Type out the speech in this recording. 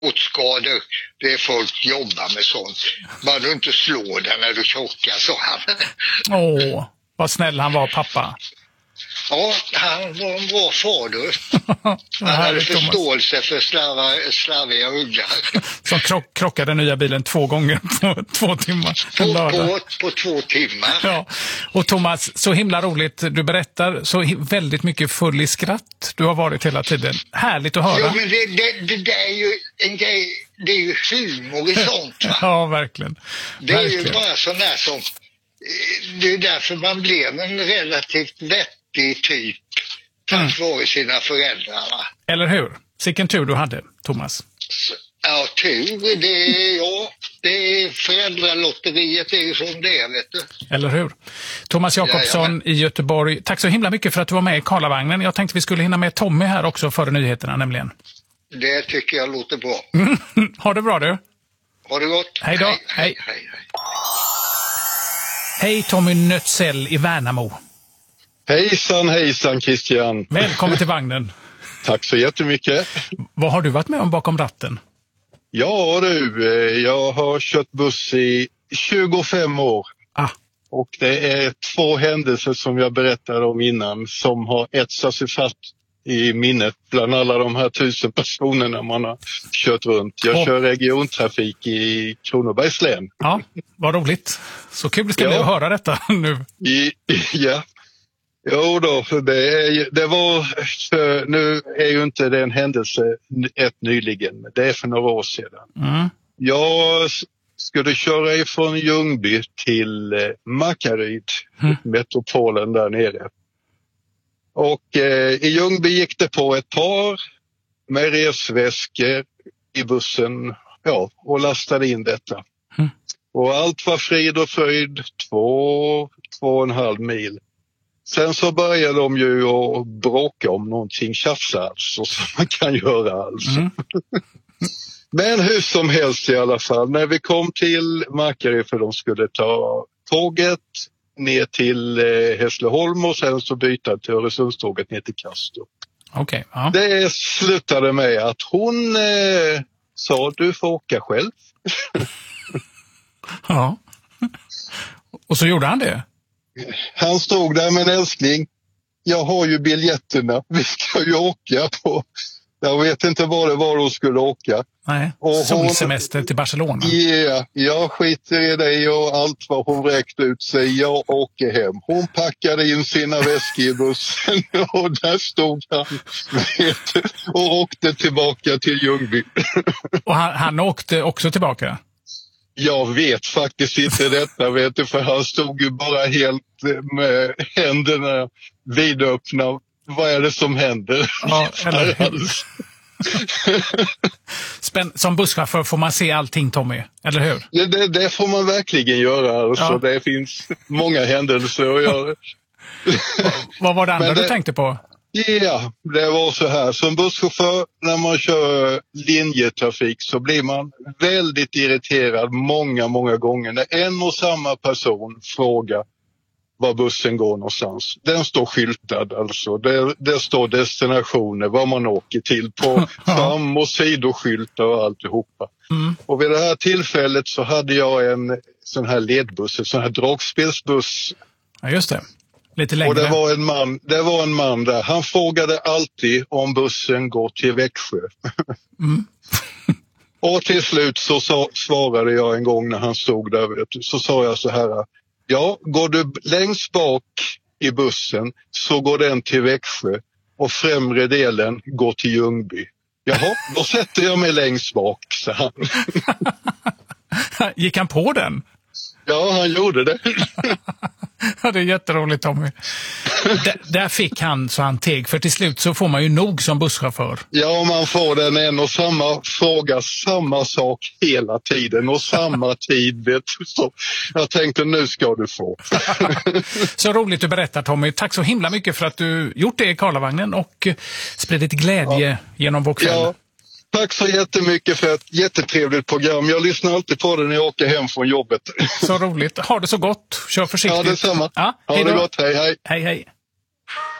skador, det är folk jobbar med sånt. Bara du inte slår den när du krockar, sa han. Åh, vad snäll han var, pappa. Ja, han var en bra fader. Han hade förståelse för slarviga uggar. Som krockade nya bilen 2 gånger på 2 timmar. På 2 timmar. Ja. Och Thomas, så himla roligt. Du berättar så väldigt mycket full i skratt. Du har varit hela tiden. Härligt att höra. Jo, men det där är ju en grej, det är ju humor i sånt, va? Ja, verkligen. Det är ju bara sån där som... Det är därför man blev en relativt vettig typ tack vare sina föräldrar. Eller hur? Vilken tur du hade, Thomas. Ja, tur. Det är föräldralotteriet, det är ju som det är, vet du. Eller hur? Thomas Jakobsson i Göteborg. Tack så himla mycket för att du var med i Karlavagnen. Jag tänkte vi skulle hinna med Tommy här också före nyheterna nämligen. Det tycker jag låter bra. Ha det bra du. Ha det gott. Hej då. Hej. Hej Tommy Nötsell i Värnamo. Hejsan Christian. Välkommen till vagnen. Tack så jättemycket. Vad har du varit med om bakom ratten? Ja du, jag har kört buss i 25 år. Och det är 2 händelser som jag berättade om innan som har etsat sig fast i minnet bland alla de här 1000 personerna man har kört runt. Jag kör regiontrafik i Kronobergs län. Ja, vad roligt. Så kul ska bli att höra detta nu. Ja. Jo då, det var, nu är ju inte det en händelse nyligen, men det är för några år sedan. Jag skulle köra ifrån Ljungby till Markaryd, metropolen där nere. Och i Ljungby gick det på ett par med resväskor i bussen och lastade in detta. Och allt var frid och fröjd, 2,5 mil. Sen så började de ju att bråka om någonting, tjafsa alltså, som man kan göra alltså. Men hur som helst i alla fall, när vi kom till Markaryd för de skulle ta tåget ner till Hässleholm och sen så byta till Öresundståget ner till Kastrup. Okay, Det slutade med att hon sa du får åka själv. Ja. Och så gjorde han det? Han stod där med en älskling. Jag har ju biljetterna. Vi ska ju åka på. Jag vet inte vad det var hon skulle åka. Nej, solsemester till Barcelona. Ja, jag skiter i dig och allt vad hon räckte ut sig. Jag åker hem. Hon packade in sina väskor i bussen och där stod han och åkte tillbaka till Ljungby. Och han åkte också tillbaka? Jag vet faktiskt inte detta, vet du, för han stod ju bara helt med händerna vidöppna. Vad är det som händer? Ja, eller som busschaufför får man se allting, Tommy, eller hur? Det får man verkligen göra. Alltså. Ja. Det finns många händelser att göra. Vad var det andra du tänkte på? Ja, det var så här. Som busschaufför när man kör linjetrafik så blir man väldigt irriterad många gånger när en och samma person frågar var bussen går någonstans. Den står skyltad alltså. Det står destinationer, vad man åker till på fram- och sidoskyltar och alltihopa. Och vid det här tillfället så hade jag en sån här ledbuss, en sån här dragspelsbuss. Ja, just det. Lite längre. Och det var en man där. Han frågade alltid om bussen går till Växjö. Och till slut så svarade jag en gång när han stod där, så sa jag så här: ja, går du längst bak i bussen så går den till Växjö och främre delen går till Ljungby. Jaha, då sätter jag mig längst bak, så han. Gick han på den? Ja, han gjorde det. Ja, det är jätteroligt, Tommy. Där fick han så han teg, för till slut så får man ju nog som busschaufför. Ja, man får den en och samma fråga, samma sak hela tiden och samma tid. Vet du. Så jag tänkte, nu ska du få. Så roligt du berättar, Tommy. Tack så himla mycket för att du gjort det i Karlavagnen och spridit glädje genom vår kväll. Ja. Tack så jättemycket för ett jättetrevligt program. Jag lyssnar alltid på det när jag åker hem från jobbet. Så roligt. Ha det så gott. Kör försiktigt. Ja, detsamma. Ja, ha det gott. Hej, hej. Hej, hej.